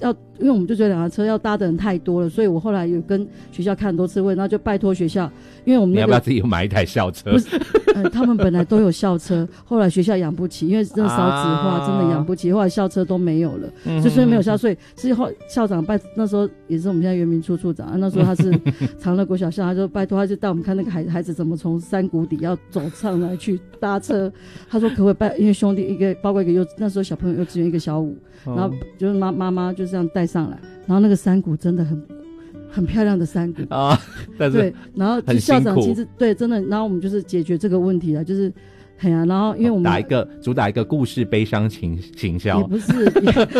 因为我们就觉得2台车要搭的人太多了，所以我后来有跟学校开很多次会，然后就拜托学校，因为我们你要不要自己买一台校车？ 不是，他们本来都有校车，后来学校养不起，因为真的少子化，真的养不起，后来校车都没有了，就所以没有校，所以是后校长那时候也是我们现在原民处处长，那时候他是长乐国小校，他就拜托，他就带我们看那个孩子怎么从山谷底要走上来去搭车，他说可不可以因为兄弟包括一个那时候小朋友幼稚园一个小5，然后就是妈妈就这样带上来，然后那个山谷真的很漂亮的山谷啊，对，然后校长其实对真的，然后我们就是解决这个问题了，就是然后因为我们主打一个故事悲伤行销， 也不是，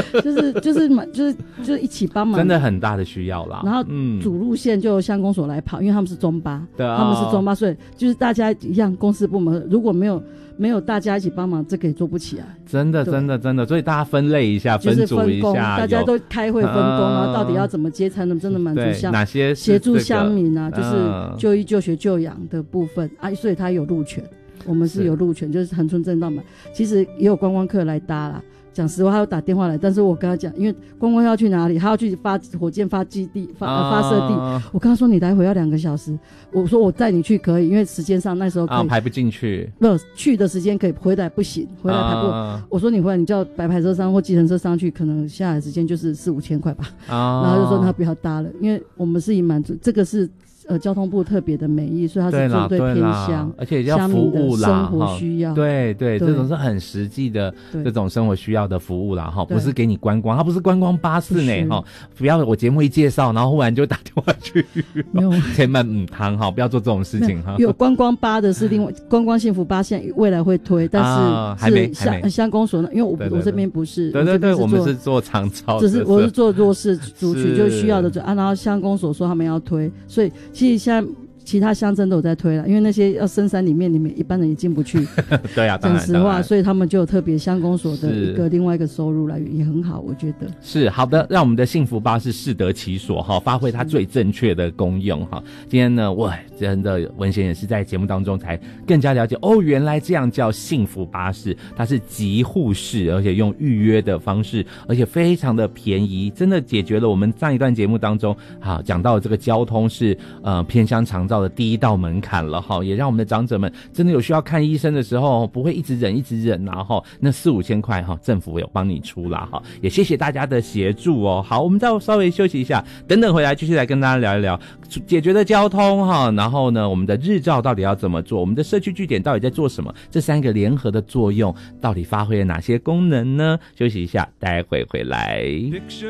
就是一起帮忙， 真的很大的需要啦。 然后主路线就由乡公所来跑，因为他们是中巴，他们是中巴，所以就是大家一样，公司部门如果没有大家一起帮忙，这个也做不起来。真的， 所以大家分类一下， 就是分组一下， 大家都开会分工，然后到底要怎么接才能真的满足哪些协助乡民啊，就是就医就学就养的部分啊，所以他有路权。我们是有路权，就是恒春镇道嘛，其实也有观光客来搭啦。讲实话，他有打电话来，但是我跟他讲，因为观光要去哪里，他要去火箭发基地、发射地，我跟他说你来回要2个小时，我说我带你去可以，因为时间上那时候可以排不进去， 不去的时间可以，回来不行，回来排不。我说你回来，你叫白牌车上或计程车上去，可能下来时间就是4-5千块吧。然后就说他不要搭了，因为我们是以满足这个是。交通部特别的美意，所以它是针对偏乡， 而且要服务啦， 生活需要， 对，这种是很实际的这种生活需要的服务啦，不是给你观光，它不是观光巴士呢，不要我节目一介绍，然后忽然就打电话去， 没有， 千万不要做这种事情哈。 有观光巴的是另外观光幸福巴，现在未来会推，但是还没乡公所呢，因为我这边不是， 对，我们是做长照， 只是我是做弱势族群，就是需要的然后乡公所说他们要推，所以其实现在其他乡镇都有在推了，因为那些要深山里面一般人也进不去。 对啊， 讲实话，所以他们就有特别乡公所的另外一个收入来源，也很好，我觉得是好的。让我们的幸福巴士适得其所哈，发挥它最正确的功用哈。今天呢，我真的文贤也是在节目当中才更加了解原来这样叫幸福巴士，它是集户式，而且用预约的方式，而且非常的便宜，真的解决了我们上一段节目当中讲到这个交通是偏乡长照的第一道门槛了哈，也让我们的长者们真的有需要看医生的时候不会一直忍然后那4-5千块政府有帮你出啦哈，也谢谢大家的协助哦。好，我们再稍微休息一下，等等回来继续来跟大家聊一聊解决的交通哈，然后呢我们的日照到底要怎么做，我们的社区据点到底在做什么，这3个联合的作用到底发挥了哪些功能呢？休息一下，待会回来。